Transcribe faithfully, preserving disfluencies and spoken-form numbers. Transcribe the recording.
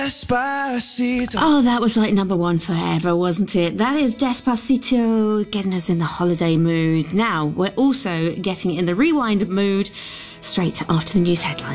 Despacito. Oh, that was like number one forever, wasn't it? That is Despacito, getting us in the holiday mood. Now, we're also getting in the rewind mood straight after the news headlines.